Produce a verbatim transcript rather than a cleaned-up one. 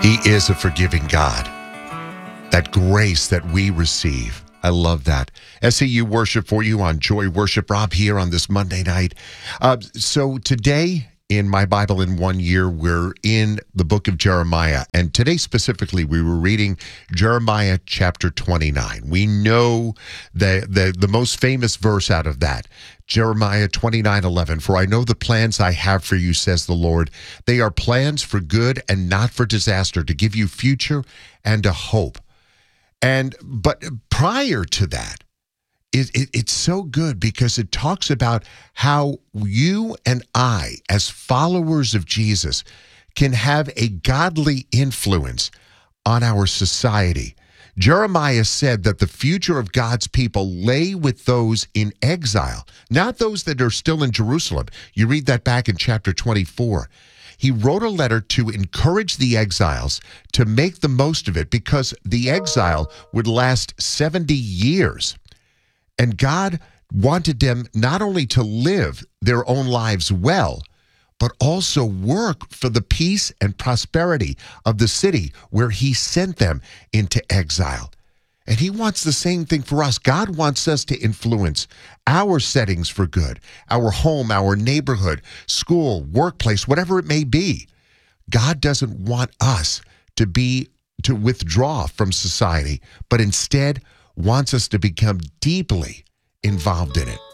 He is a forgiving God. That grace that we receive. I love that. S C U Worship for you on Joy Worship. Rob here on this Monday night. Uh, so today in My Bible in One Year, we're in the book of Jeremiah. And today specifically, we were reading Jeremiah chapter twenty-nine. We know the, the, the most famous verse out of that. Jeremiah twenty-nine eleven, for I know the plans I have for you, says the Lord. They are plans for good and not for disaster, to give you future and a hope. And but prior to that, it, it, it's so good because it talks about how you and I, as followers of Jesus, can have a godly influence on our society. Jeremiah said that the future of God's people lay with those in exile, not those that are still in Jerusalem. You read that back in chapter twenty-four. He wrote a letter to encourage the exiles to make the most of it because the exile would last seventy years. And God wanted them not only to live their own lives well, but also work for the peace and prosperity of the city where he sent them into exile. And he wants the same thing for us. God wants us to influence our settings for good, our home, our neighborhood, school, workplace, whatever it may be. God doesn't want us to be, to withdraw from society, but instead wants us to become deeply involved in it.